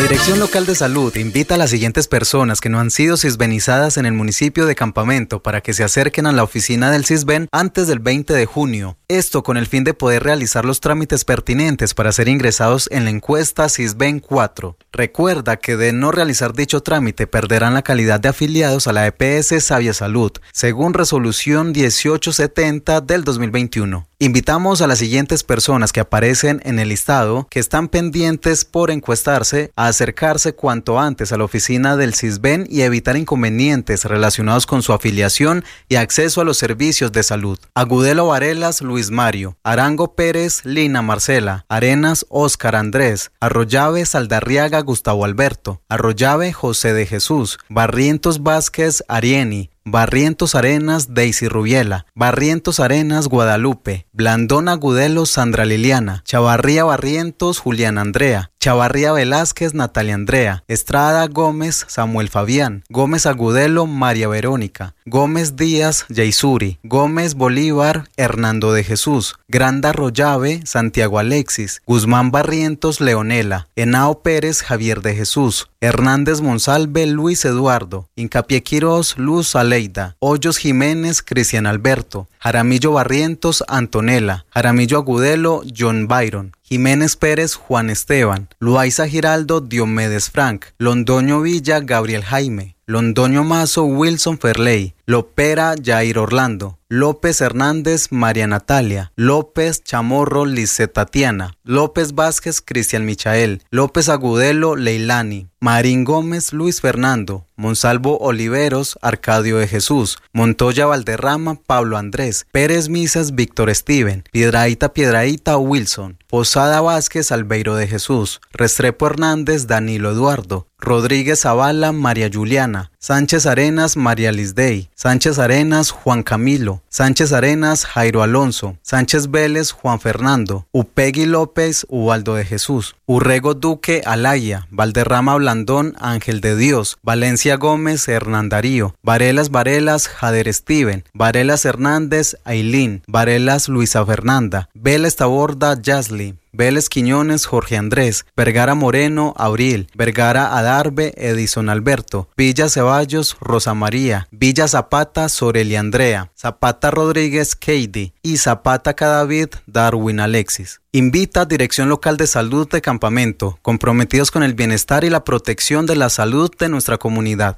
Dirección Local de Salud invita a las siguientes personas que no han sido cisbenizadas en el municipio de Campamento para que se acerquen a la oficina del Cisben antes del 20 de junio. Esto con el fin de poder realizar los trámites pertinentes para ser ingresados en la encuesta Cisben 4. Recuerda que de no realizar dicho trámite perderán la calidad de afiliados a la EPS Sabia Salud, según resolución 1870 del 2021. Invitamos a las siguientes personas que aparecen en el listado que están pendientes por encuestarse a acercarse cuanto antes a la oficina del Cisben y evitar inconvenientes relacionados con su afiliación y acceso a los servicios de salud. Agudelo Varelas Luis Mario, Arango Pérez Lina Marcela, Arenas Óscar Andrés, Arroyave Saldarriaga Gustavo Alberto, Arroyave José de Jesús, Barrientos Vázquez Arieni, Barrientos Arenas Daisy Rubiela, Barrientos Arenas Guadalupe, Blandón Agudelo Sandra Liliana, Chavarría Barrientos Julián Andrea, Chavarría Velázquez Natalia Andrea, Estrada Gómez Samuel Fabián, Gómez Agudelo María Verónica, Gómez Díaz Yaisuri, Gómez Bolívar Hernando de Jesús, Granda Arroyave Santiago Alexis, Guzmán Barrientos Leonela, Henao Pérez Javier de Jesús, Hernández Monsalve Luis Eduardo, Hincapié Quirós Luz Aleida, Hoyos Jiménez Cristian Alberto, Jaramillo Barrientos Antonella, Jaramillo Agudelo John Byron, Jiménez Pérez Juan Esteban, Loaiza Giraldo Diomedes Frank, Londoño Villa Gabriel Jaime, Londoño Mazo Wilson Ferley, Lopera Jair Orlando, López Hernández María Natalia, López Chamorro Lisset Tatiana, López Vázquez Cristian Michael, López Agudelo Leilani, Marín Gómez Luis Fernando, Monsalvo Oliveros Arcadio de Jesús, Montoya Valderrama Pablo Andrés, Pérez Misas Víctor Steven, Piedraíta Wilson, Posada Vázquez Albeiro de Jesús, Restrepo Hernández Danilo Eduardo, Rodríguez Zavala María Juliana, Sánchez Arenas María Lisdey, Sánchez Arenas Juan Camilo, Sánchez Arenas Jairo Alonso, Sánchez Vélez Juan Fernando, Upegui López Ubaldo de Jesús, Urrego Duque Alaya, Valderrama Blandón Ángel de Dios, Valencia Gómez Hernán Darío, Varelas Jader Steven, Varelas Hernández Ailín, Varelas Luisa Fernanda, Vélez Taborda Yasli, Vélez Quiñones Jorge Andrés, Vergara Moreno Abril, Vergara Adarve Edison Alberto, Villa Ceballos Rosa María, Villa Zapata Sorelia Andrea, Zapata Rodríguez Keidi y Zapata Cadavid Darwin Alexis. Invita Dirección Local de Salud de Campamento, comprometidos con el bienestar y la protección de la salud de nuestra comunidad.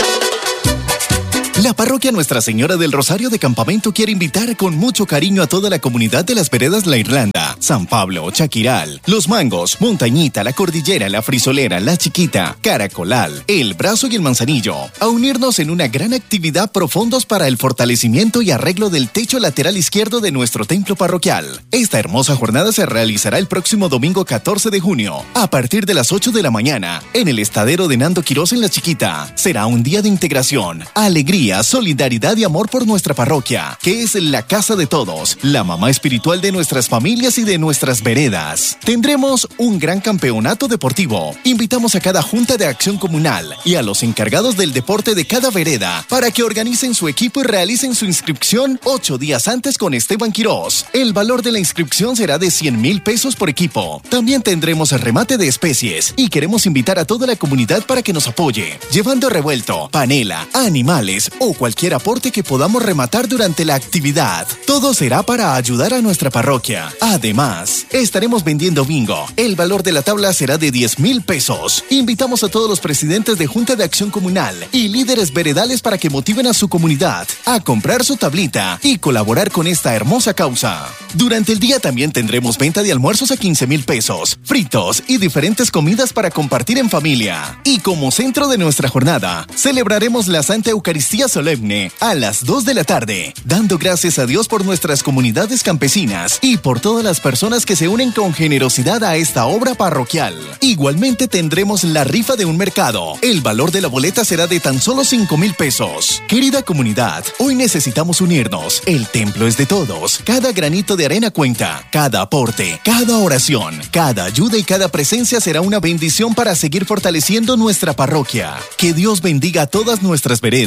La parroquia Nuestra Señora del Rosario de Campamento quiere invitar con mucho cariño a toda la comunidad de las veredas La Irlanda, San Pablo, Chaquiral, Los Mangos, Montañita, La Cordillera, La Frisolera, La Chiquita, Caracolal, El Brazo y El Manzanillo a unirnos en una gran actividad pro fondos para el fortalecimiento y arreglo del techo lateral izquierdo de nuestro templo parroquial. Esta hermosa jornada se realizará el próximo domingo 14 de junio a partir de las 8 de la mañana en el estadero de Nando Quirós en La Chiquita. Será un día de integración, alegría, solidaridad y amor por nuestra parroquia, que es la casa de todos, la mamá espiritual de nuestras familias y de nuestras veredas. Tendremos un gran campeonato deportivo. Invitamos a cada junta de acción comunal y a los encargados del deporte de cada vereda para que organicen su equipo y realicen su inscripción 8 días antes con Esteban Quirós. El valor de la inscripción será de 100,000 pesos por equipo. También tendremos el remate de especies y queremos invitar a toda la comunidad para que nos apoye, llevando revuelto, panela, animales o cualquier aporte que podamos rematar durante la actividad. Todo será para ayudar a nuestra parroquia. Además, estaremos vendiendo bingo. El valor de la tabla será de 10,000 pesos. Invitamos a todos los presidentes de Junta de Acción Comunal y líderes veredales para que motiven a su comunidad a comprar su tablita y colaborar con esta hermosa causa. Durante el día también tendremos venta de almuerzos a 15,000 pesos, fritos y diferentes comidas para compartir en familia. Y como centro de nuestra jornada, celebraremos la Santa Eucaristía Solemne a las 2 de la tarde, dando gracias a Dios por nuestras comunidades campesinas y por todas las personas que se unen con generosidad a esta obra parroquial. Igualmente tendremos la rifa de un mercado. El valor de la boleta será de tan solo 5,000 pesos. Querida comunidad, hoy necesitamos unirnos. El templo es de todos. Cada granito de arena cuenta. Cada aporte, cada oración, cada ayuda y cada presencia será una bendición para seguir fortaleciendo nuestra parroquia. Que Dios bendiga a todas nuestras veredas, a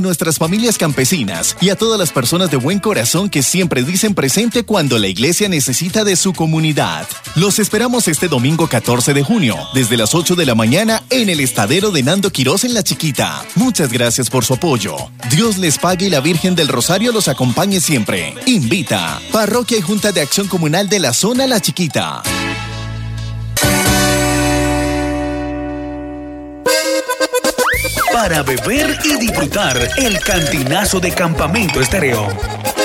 nuestras familias campesinas y a todas las personas de buen corazón que siempre dicen presente cuando la iglesia necesita de su comunidad. Los esperamos este domingo 14 de junio, desde las 8 de la mañana en el estadero de Nando Quirós en La Chiquita. Muchas gracias por su apoyo. Dios les pague y la Virgen del Rosario los acompañe siempre. Invita Parroquia y Junta de Acción Comunal de la Zona La Chiquita. Para beber y disfrutar, el Cantinazo de Campamento Estéreo.